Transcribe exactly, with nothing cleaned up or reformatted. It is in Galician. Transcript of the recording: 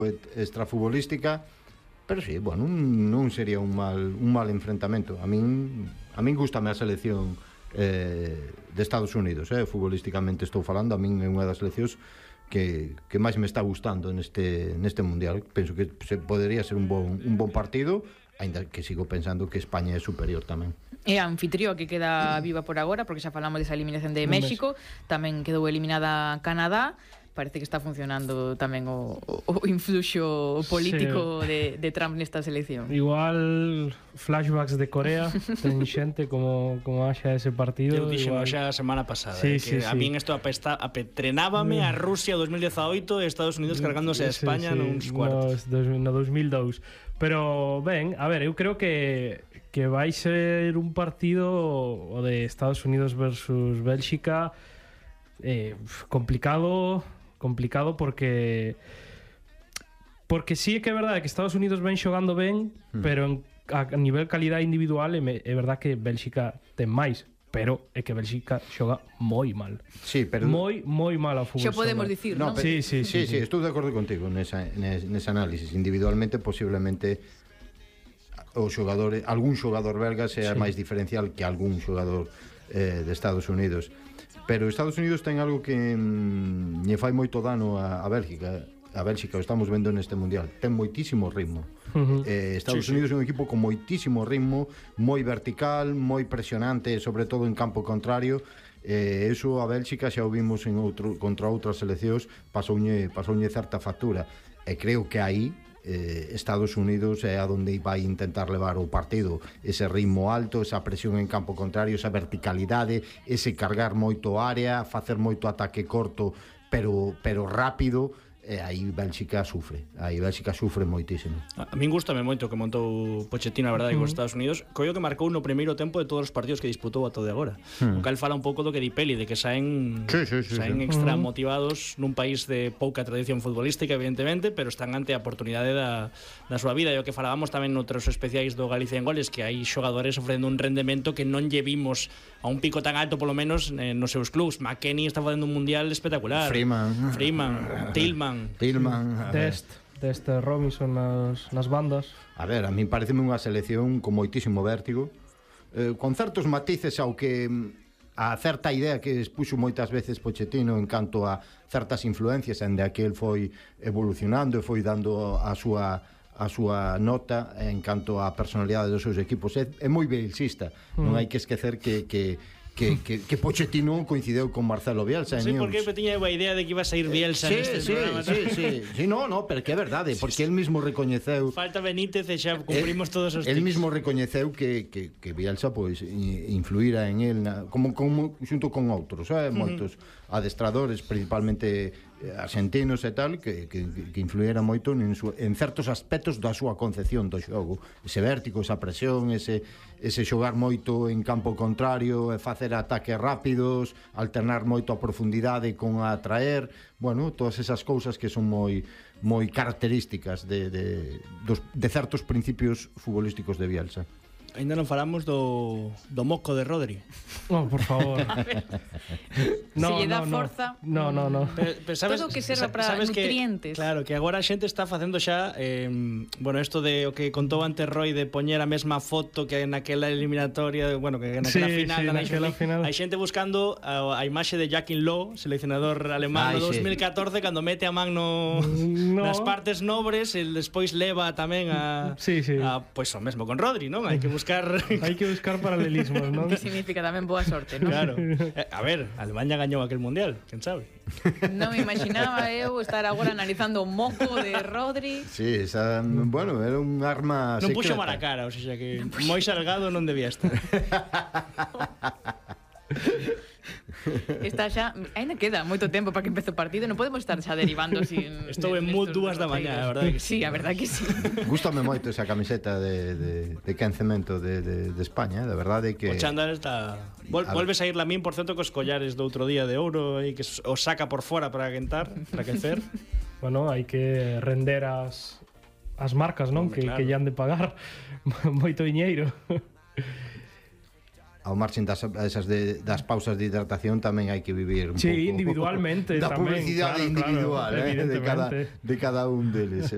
extrafutbolística, pero sí, bueno, non sería un mal un mal enfrentamento. A min a min gustame a selección eh, de Estados Unidos, eh, futbolísticamente estou falando, a min é unha das seleccións que, que máis me está gustando neste, neste mundial. Penso que se podería ser un bon, un bon partido, ainda que sigo pensando que España é superior tamén. É a anfitrió que queda viva por agora, porque xa falamos desa eliminación de México, tamén quedou eliminada Canadá. Parece que está funcionando tamén o, o influxo político sí. de, de Trump nesta selección. Igual flashbacks de Corea ten xente como, como haxa ese partido. Eu dixen xa a semana pasada sí, eh, que sí, a sí. min isto apesta, apetrenábame a Rusia dos mil dezaoito e Estados Unidos cargándose a España sí, sí. nuns cuartos. No, no dos mil dous. Pero, ben, a ver, eu creo que que vai ser un partido o de Estados Unidos versus Bélxica eh, complicado complicado porque porque sí é que é verdade que Estados Unidos ven xogando ben, mm. pero en, a, a nivel calidade individual é, é verdade que Bélxica ten máis, pero é que Bélxica xoga moi mal. Sí, pero moi moi mal ao fútbol. Xa podemos dicir, non? non? Sí, sí, sí, sí, sí, sí. estou de acordo contigo nesa nesa análisis. Individualmente posiblemente o xogador, algún xogador belga sea sí. máis diferencial que algún xogador eh, de Estados Unidos. Pero Estados Unidos ten algo que mm, lle fai moito dano a, a Bélgica. A Bélxica, o estamos vendo neste mundial, ten moitísimo ritmo. Uh-huh. eh, Estados sí, Unidos sí. é un equipo con moitísimo ritmo, moi vertical, moi presionante, sobre todo en campo contrario. Eh, eso a Bélxica xa o vimos en outro, contra outras seleccións, pasoulle, pasoulle certa factura. E creo que aí Eh, Estados Unidos é a donde vai intentar levar o partido, ese ritmo alto, esa presión en campo contrario, esa verticalidade, ese cargar moito área, facer moito ataque corto pero, pero rápido. E aí Bélxica sufre, aí Bélxica sufre moitísimo. A min gustame moito que montou Pochettino, a verdade, uh-huh. cos Estados Unidos, collo que marcou no primeiro tempo de todos os partidos que disputou ata de agora. Uh-huh. O cal fala un pouco do que di Peli, de que saen sí, sí, sí, saen sí. extra uh-huh. motivados nun país de pouca tradición futbolística, evidentemente, pero están ante a oportunidade da, da súa vida. E o que falábamos tamén noutros especiais do Galicia en Goles, que hai xogadores ofrecendo un rendemento que non lle vimos a un pico tan alto, polo menos, eh, nos seus clubs. McKennie está facendo un mundial espectacular. Freeman. Freeman. Tillman. Tillman. Dest, Dest Robinson nas, nas bandas. A ver, a min pareceme unha selección con moitísimo vértigo, eh, con certos matices ao que a certa idea que expuxo moitas veces Pochettino en canto a certas influencias en de que el foi evolucionando e foi dando a súa a súa nota en canto á personalidade dos seus equipos. É, é moi bielsista, mm. non hai que esquecer que, que Que, que, que Pochettino coincideu con Marcelo Bielsa. Non sei por que tiña a idea de que iba a sair Bielsa sí, neste sí, programa. Sí, sí, sí, no, no, pero que é verdade, porque el mismo recoñeceu. Falta Benítez e xa cumprimos todos os tics. El mismo recoñeceu que, que, que Bielsa pois influíra en el na, como, como xunto con outros, eh, moitos uh-huh. adestradores, principalmente argentinos e tal, que, que, que influíra moito en, su, en certos aspectos da súa concepción do xogo, ese vértigo, esa presión, ese, ese xogar moito en campo contrario, e facer ataques rápidos, alternar moito a profundidade con a atraer, bueno, todas esas cousas que son moi moi características de, de, dos, de certos principios futbolísticos de Bielsa. Ainda non falamos do, do moco de Rodri. Oh, por favor. no, Se lle dá no, forza. No, no, no. Pero, pero sabes, todo que serva para nutrientes. Que, claro, que agora a xente está facendo xa eh, bueno, isto de o que contou antes Roy de poñer a mesma foto que naquela eliminatoria, bueno, que naquela sí, final, sí, da naquela final. Hai xente buscando a, a imaxe de Joachim Löw, seleccionador alemán do dos mil catorce, sí. Cando mete a man no, no. nas partes nobres, e despois leva tamén a, sí, sí. a pois o mesmo con Rodri, non? Hai que buscar Hai que buscar paralelismos, non? Que significa tamén boa sorte, non? Claro. Eh, a ver, Alemania gañou aquel mundial, quen sabe? Non me imaginaba eu estar agora analizando o moco de Rodri. Sí, esa, bueno, era un arma non secreta. Non puxo mala cara, o sea que moi salgado non debía estar. Está xa, ainda queda moito tempo para que empece o partido, non podemos estar xa derivando sin. Estou en mood dúas da mañá, a verdade que sí. Sí, a verdade que sí. Gústame moito esa camiseta de, de, de Ken Cemento de, de, de España, de verdade que... O chándal está... Vol, volves a ir la min, por certo, cos collares do outro día de ouro e que o saca por fora para quentar, para aquecer. Bueno, hai que render as as marcas, non? Hombre, que, claro. Que lle han de pagar moito diñeiro. Ao marxen das, esas de, das pausas de hidratación tamén hai que vivir un sí, pouco individualmente da tamén, publicidade claro, individual, claro, eh, de, cada, de cada un deles.